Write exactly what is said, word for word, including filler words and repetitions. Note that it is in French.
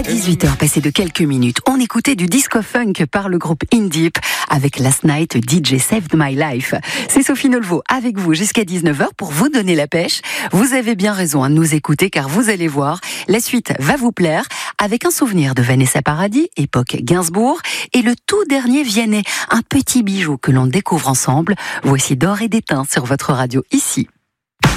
dix-huit heures passées de quelques minutes, on écoutait du disco funk par le groupe In Deep avec Last Night D J Saved My Life. C'est Sophie Nolvo avec vous jusqu'à dix-neuf heures pour vous donner la pêche. Vous avez bien raison de nous écouter car vous allez voir, la suite va vous plaire avec un souvenir de Vanessa Paradis, époque Gainsbourg, et le tout dernier Vianney, un petit bijou que l'on découvre ensemble. Voici D'or et d'étain sur votre radio ici.